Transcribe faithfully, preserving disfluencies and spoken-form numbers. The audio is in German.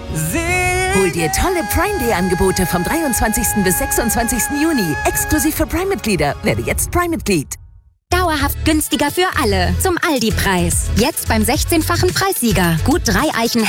Hol dir tolle Prime Day Angebote vom dreiundzwanzigsten bis sechsundzwanzigsten Juni. Exklusiv für Prime-Mitglieder. Werde jetzt Prime-Mitglied. Dauerhaft günstiger für alle. Zum Aldi-Preis. Jetzt beim sechzehnfachen Preissieger. Gut drei Eichen